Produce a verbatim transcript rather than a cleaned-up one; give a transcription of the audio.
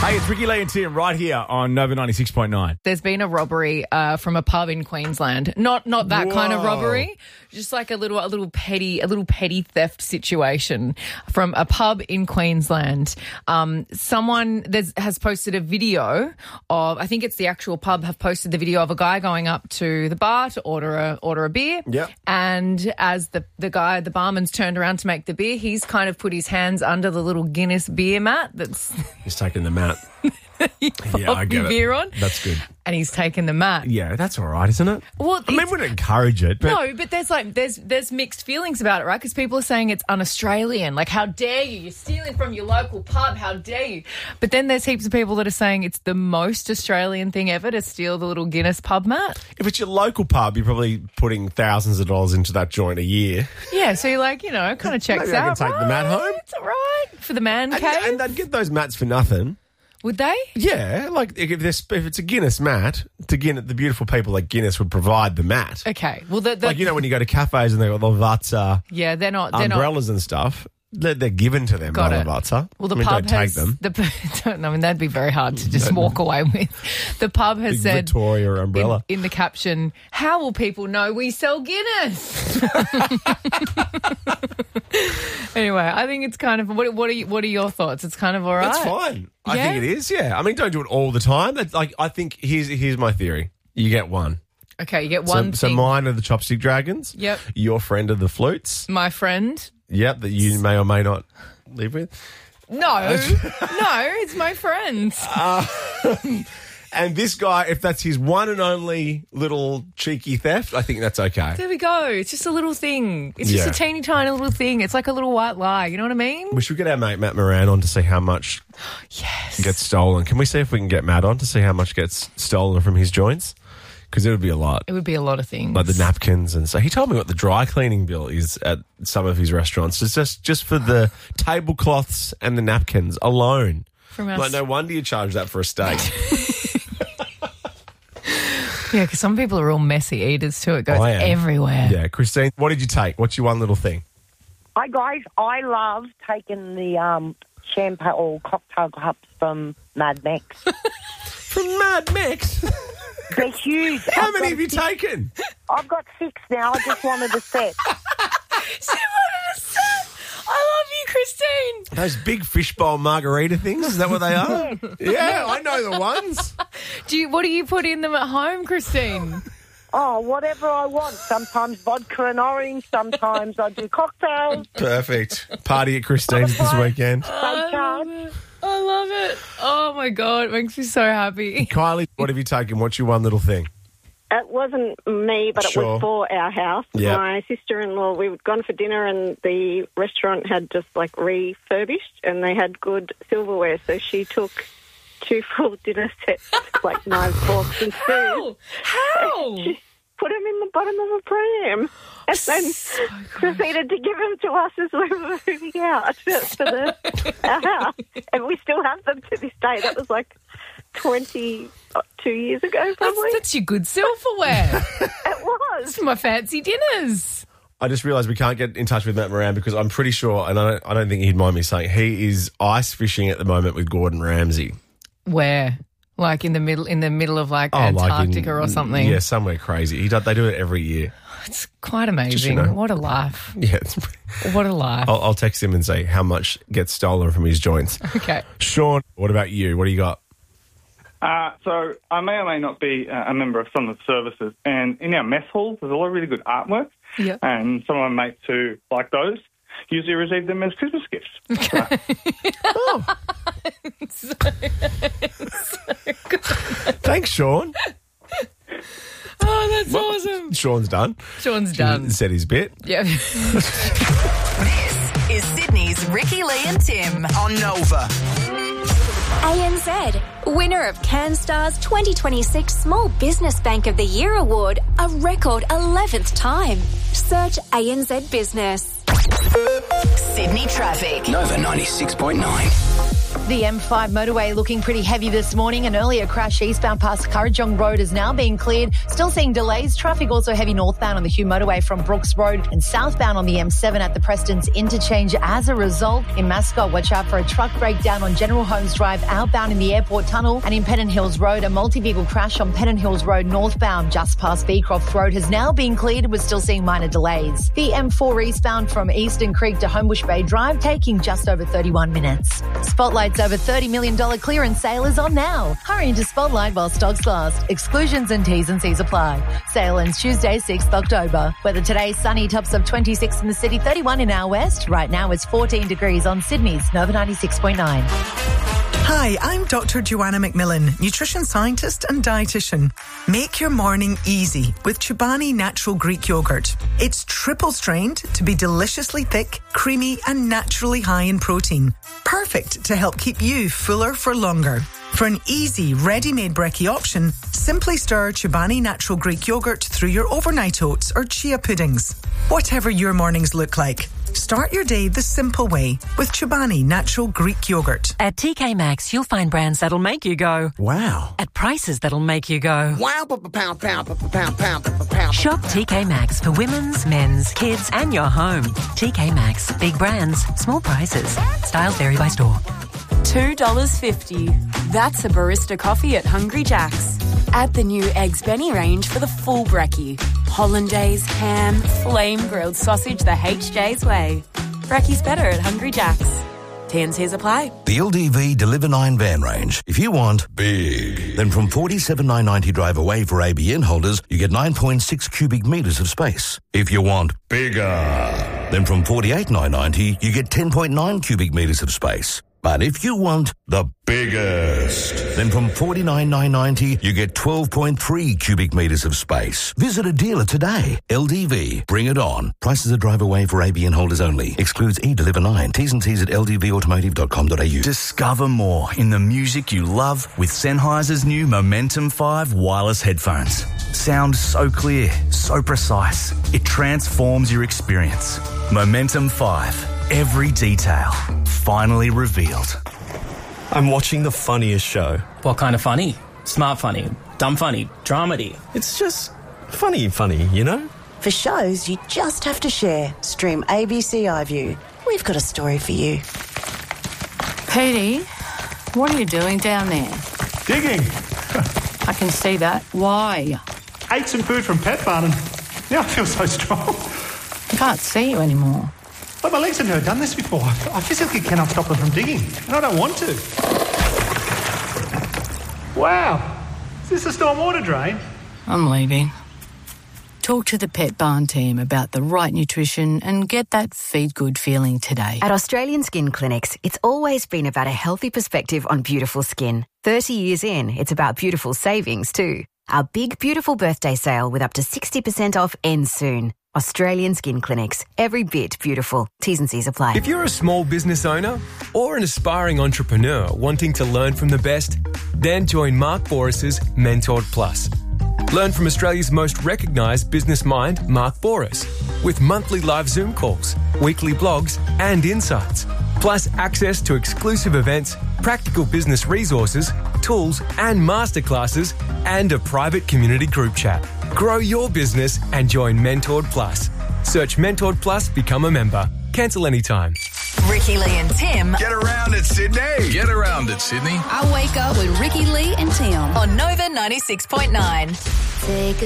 Hey, it's Ricky Lee and Tim right here on Nova ninety-six point nine. There's been a robbery uh, from a pub in Queensland. Not not that Whoa. kind of robbery, just like a little a little petty a little petty theft situation from a pub in Queensland. Um, someone there's, has posted a video of, I think it's the actual pub, have posted the video of a guy going up to the bar to order a order a beer. Yep. And as the the guy, the barman's turned around to make the beer, he's kind of put his hands under the little Guinness beer mat that's He's taking the mat. Yeah, I get it. beer on. That's good. And he's taken the mat. Yeah, that's all right, isn't it? Well, I mean, it's- we wouldn't encourage it, but No, but there's like there's there's mixed feelings about it, right? Because people are saying it's un-Australian. Like, how dare you? You're stealing from your local pub. How dare you? But then there's heaps of people that are saying it's the most Australian thing ever to steal the little Guinness pub mat. if it's your local pub, you're probably putting thousands of dollars into that joint a year. Yeah, so you're like, you know, kind of checks Maybe I can out. take the mat right, home. It's all right for the man And, cave. and they'd get those mats for nothing. Would they? Yeah, like if, there's, if it's a Guinness mat, to Guinness, the beautiful people at Guinness would provide the mat. Okay. Well, the, the Like, you know, when you go to cafes and they've got the Vatsa yeah, they're not. They're not. umbrellas and stuff, they're, they're given to them Got by it. the Vatsa. Well, the I mean, pub don't has. take them. The, don't, I mean, that'd be very hard to just walk away with. The pub has Big said Victoria in, umbrella. in the caption, "How will people know we sell Guinness?" Anyway, I think it's kind of. What, what are you, What are your thoughts? It's kind of all right. That's fine. I Yeah? think it is, yeah. I mean, don't do it all the time. That's like, I think, here's here's my theory. You get one. Okay, you get So, one so thing. mine are the chopstick dragons. Yep. Your friend are the flutes. My friend. Yep, that you may or may not live with. No, no, it's my friend. And this guy, if that's his one and only little cheeky theft, I think that's okay. There we go. It's just a little thing. It's just Yeah. a teeny tiny little thing. It's like a little white lie. You know what I mean? We should get our mate Matt Moran on to see how much Yes. gets stolen. Can we see if we can get Matt on to see how much gets stolen from his joints? Because it would be a lot. It would be a lot of things. Like the napkins, and so he told me what the dry cleaning bill is at some of his restaurants. It's just just for the tablecloths and the napkins alone. From us. Like, no wonder you charge that for a steak. Yeah, because some people are all messy eaters too. It goes I am. everywhere. Yeah, Christine, what did you take? What's your one little thing? Hi guys, I love taking the um, champagne or cocktail cups from Mad Max. From Mad Max. They're huge. How I've many got have you six- taken? I've got six now. I just wanted a set. She wanted a set. I love you, Christine. Those big fishbowl margarita things, is that what they are? Yeah, I know the ones. Do you? What do you put in them at home, Christine? Oh, whatever I want. Sometimes vodka and orange. Sometimes I do cocktails. Perfect. Party at Christine's this weekend. They charge. I love it. Oh my god, it makes me so happy. Kylie, what have you taken? What's your one little thing? It wasn't me, but Sure. it was for our house. Yeah. My sister-in-law, we had gone for dinner and the restaurant had just like refurbished and they had good silverware. So she took two full dinner sets, like knives, forks and spoons. How? How? She put them in the bottom of a pram and then proceeded to give them to us as we were moving out for the, our house. And we still have them to this day. That was like twenty-two years ago, That's, probably. that's your good silverware. It was. It's my fancy dinners. I just realised we can't get in touch with Matt Moran because I'm pretty sure, and I don't, I don't think he'd mind me saying, he is ice fishing at the moment with Gordon Ramsay. Where? Like in the middle, in the middle of like Oh, like in- Antarctica or something. Yeah, somewhere crazy. He do, they do it every year. It's quite amazing. you know. What a life. Yeah, it's, What a life. I'll, I'll text him and say how much gets stolen from his joints. Okay. Sean, what about you? What do you got? Uh, so I may or may not be uh, a member of some of the services, and in our mess halls, there's a lot of really good artwork, Yep. and some of my mates who like those usually receive them as Christmas gifts. Oh. Thanks, Sean. Oh, that's awesome. Sean's done. Sean's done. Said his bit. Yeah. This is Sydney's Ricky, Lee and Tim on Nova. A N Z, winner of CanStar's twenty twenty-six Small Business Bank of the Year Award, a record eleventh time. Search A N Z Business. Sydney traffic. Nova ninety-six point nine. The M five motorway looking pretty heavy this morning. An earlier crash eastbound past Currajong Road is now being cleared. Still seeing delays. Traffic also heavy northbound on the Hugh motorway from Brooks Road and southbound on the M seven at the Prestons interchange. As a result, in Mascot, watch out for a truck breakdown on General Holmes Drive outbound in the airport tunnel. And in Pennant Hills Road, a multi-vehicle crash on Pennant Hills Road northbound just past Beecroft Road has now been cleared. We're still seeing minor delays. The M four eastbound from Eastern Creek to Homebush Bay Drive taking just over thirty-one minutes. Spotlight's over thirty million dollars clearance sale is on now. Hurry into Spotlight while stocks last. Exclusions and T's and C's apply. Sale ends Tuesday, sixth October. Weather today, sunny, tops of twenty-six in the city, thirty-one in our west. Right now it's fourteen degrees on Sydney's Nova ninety-six point nine. Hi, I'm Doctor Joanna McMillan, nutrition scientist and dietitian. Make your morning easy with Chobani Natural Greek Yogurt. It's triple strained to be deliciously thick, creamy and naturally high in protein. Perfect to help keep you fuller for longer. For an easy, ready-made brekkie option, simply stir Chobani Natural Greek Yogurt through your overnight oats or chia puddings. Whatever your mornings look like, start your day the simple way with Chobani Natural Greek Yogurt. At T K Maxx, you'll find brands that'll make you go, wow, at prices that'll make you go, wow, pound, pound, pound, pound, pound, pound. Shop T K Maxx for women's, men's, kids, and your home. T K Maxx, big brands, small prices. Styles vary by store. two dollars fifty. That's a barista coffee at Hungry Jack's. Add the new Eggs Benny range for the full brekkie. Hollandaise, ham, flame grilled sausage the H J's way. Brekkie's better at Hungry Jack's. T and C's apply. The L D V Deliver nine van range. If you want big, then from forty-seven thousand nine hundred ninety drive away for A B N holders, you get nine point six cubic metres of space. If you want bigger, then from forty-eight thousand nine hundred ninety, you get ten point nine cubic metres of space. But if you want the biggest, then from forty-nine thousand nine hundred ninety, you get twelve point three cubic metres of space. Visit a dealer today. L D V, bring it on. Prices are drive away for A B N holders only. Excludes e-Deliver nine. T's and C's at l d v automotive dot com dot a u. Discover more in the music you love with Sennheiser's new Momentum five wireless headphones. Sound so clear, so precise. It transforms your experience. Momentum five. Every detail finally revealed. I'm watching the funniest show. What kind of funny? Smart funny, dumb funny, dramedy. It's just funny, funny, you know? For shows you just have to share, stream A B C iView. We've got a story for you. Petey, what are you doing down there? Digging. I can see that. Why? Ate some food from Pet Barn and now I feel so strong. I can't see you anymore. But my legs have never done this before. I physically cannot stop them from digging, and I don't want to. Wow. Is this a storm water drain? I'm leaving. Talk to the Pet Barn team about the right nutrition and get that feed good feeling today. At Australian Skin Clinics, it's always been about a healthy perspective on beautiful skin. thirty years in, it's about beautiful savings too. Our big, beautiful birthday sale with up to sixty percent off ends soon. Australian Skin Clinics. Every bit beautiful. T's and C's apply. If you're a small business owner or an aspiring entrepreneur wanting to learn from the best, then join Mark Boris's Mentored Plus. Learn from Australia's most recognised business mind, Mark Boris, with monthly live Zoom calls, weekly blogs and insights, plus access to exclusive events, practical business resources, tools and masterclasses, and a private community group chat. Grow your business and join Mentored Plus. Search Mentored Plus, become a member. Cancel anytime. Ricky Lee and Tim. Get around it, Sydney. Get around it, Sydney. I wake up with Ricky Lee and Tim on Nova ninety-six point nine. Take a